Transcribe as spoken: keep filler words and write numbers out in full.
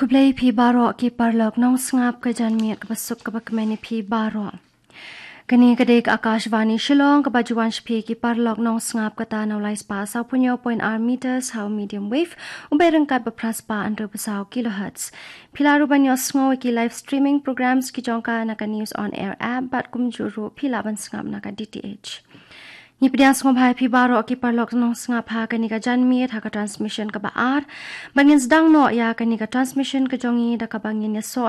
Kublai pi baro ki parlok nong sngap ka jan miat ka basuk ka bakmeni pi baro. Kani kadek Akashvani Shillong kabajuan shpi ki parlok nong sngap kata na ulai spa sa punyo point r meters how medium wave umbereng kat bepraspa under besau kilohertz. Pilaru banyo sngo ki live streaming programs ki jongka naka news on air app bat kumjuru pilaban sngap naka D T H. Ni pediang sngop hai pi baro ki parlok nong sngap ha kani ka jan miat ha ka transmission ka baar bangin sedang no ya kani ka transmission ka jongi da ka bangin ya so